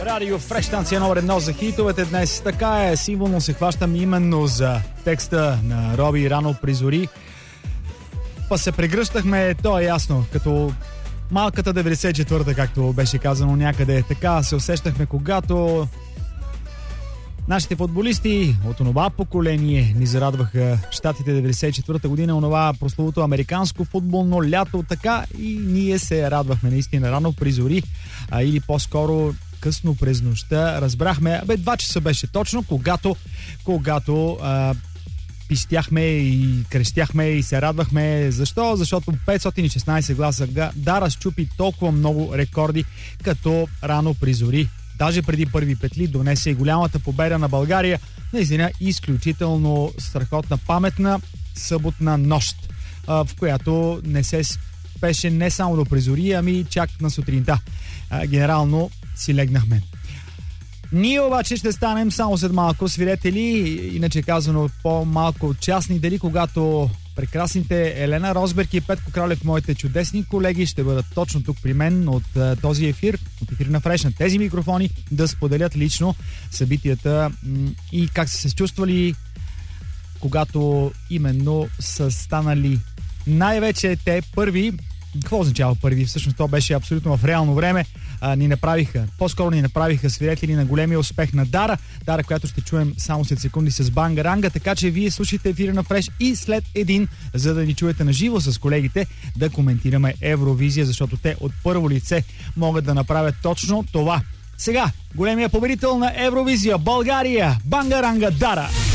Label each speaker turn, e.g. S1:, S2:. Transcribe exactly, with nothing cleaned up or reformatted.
S1: Радио Фреш, станция номер едно за хитовете. Днес така е, символно се хващам именно за текста на Роби "Рано при зори". Па се прегръщахме, то е ясно, като малката деветдесет и четвърта, както беше казано някъде. Така се усещахме, когато нашите футболисти от онова поколение ни зарадваха щатите деветдесет и четвърта година, онова прословото американско футболно лято, така и ние се радвахме наистина рано при зори, а, или по-скоро късно през нощта. Разбрахме, бе, два часа беше точно, когато, когато а, пищяхме и крещяхме и се радвахме. Защо? Защото петстотин и шестнадесет гласа Дара счупи толкова много рекорди, като рано при зори. Даже преди първи петли донесе и голямата победа на България. Наистина изключително страхотна паметна съботна нощ, в която не се спеше не само до призори, ами чак на сутринта. Генерално си легнахме. Ние обаче ще станем само след малко свидетели, иначе казано по-малко частни, дали когато прекрасните Елена Розберг и Петко Кралев, моите чудесни колеги, ще бъдат точно тук при мен от uh, този ефир, от ефир на Фреш, на тези микрофони, да споделят лично събитията м- и как са се чувствали, когато именно са станали най-вече те първи. Какво означава първи? Всъщност то беше абсолютно в реално време. А, ни направиха, по-скоро ни направиха свидетели на големия успех на Дара. Дара, която ще чуем само след секунди с Бангаранга, така че вие слушайте ефира на Фреш и след един, за да ни чуете на живо с колегите, да коментираме Евровизия, защото те от първо лице могат да направят точно това. Сега, големия победител на Евровизия, България, Бангаранга Дара.